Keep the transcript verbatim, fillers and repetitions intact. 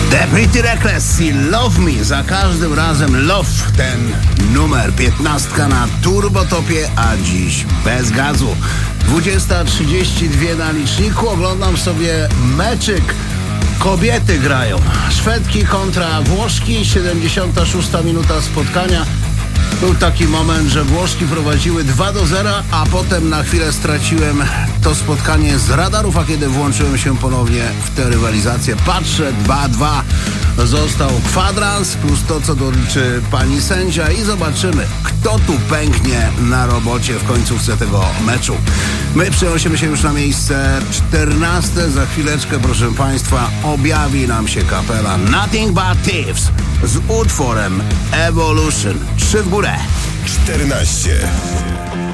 The Pretty Reckless i Love Me. Za każdym razem love ten numer. Piętnastka na turbotopie, a dziś bez gazu. dwudziesta trzydzieści dwa na liczniku. Oglądam sobie meczyk. Kobiety grają. Szwedki kontra Włoszki. siedemdziesiąta szósta minuta spotkania. Był taki moment, że Włoszki prowadziły dwa do zera, a potem na chwilę straciłem to spotkanie z radarów, a kiedy włączyłem się ponownie w tę rywalizację, patrzę, dwa dwa. Został kwadrans plus to, co doliczy pani sędzia i zobaczymy, kto tu pęknie na robocie w końcówce tego meczu. My przenosimy się już na miejsce czternaste. Za chwileczkę, proszę państwa, objawi nam się kapela Nothing But Thieves z utworem Evolution. Trzy w górę. czternaście.